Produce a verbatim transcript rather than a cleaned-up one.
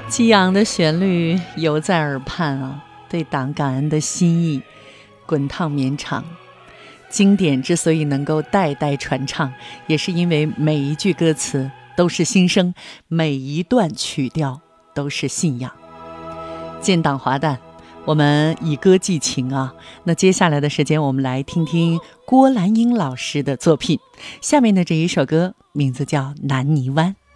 激昂的旋律犹在耳畔啊，对党感恩的心意滚烫绵长。经典之所以能够代代传唱，也是因为每一句歌词都是心声，每一段曲调都是信仰。建党华诞，我们以歌寄情啊。那接下来的时间，我们来听听郭兰英老师的作品。下面的这一首歌名字叫《南泥湾》。